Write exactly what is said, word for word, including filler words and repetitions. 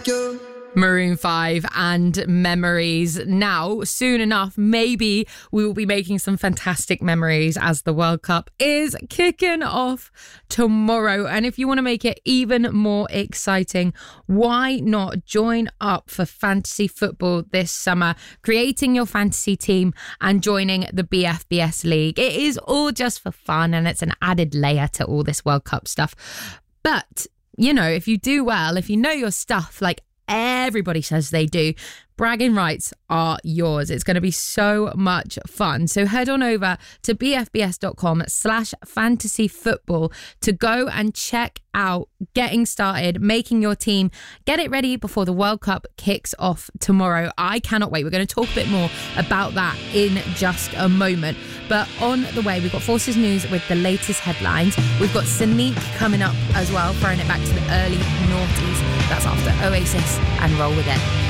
you. Maroon five and Memories. Now, soon enough, maybe we will be making some fantastic memories as the World Cup is kicking off tomorrow. And if you want to make it even more exciting, why not join up for fantasy football this summer, creating your fantasy team and joining the B F B S League. It is all just for fun and it's an added layer to all this World Cup stuff. But, you know, if you do well, if you know your stuff, like everybody says they do, bragging rights are yours. It's going to be so much fun. So head on over to bfbs.com slash fantasy football to go and check out getting started, making your team, get it ready before the World Cup kicks off tomorrow. I cannot wait. We're going to talk a bit more about that in just a moment. But on the way, we've got Forces News with the latest headlines. We've got Sonique coming up as well, throwing it back to the early noughties. That's after Oasis and Roll With It.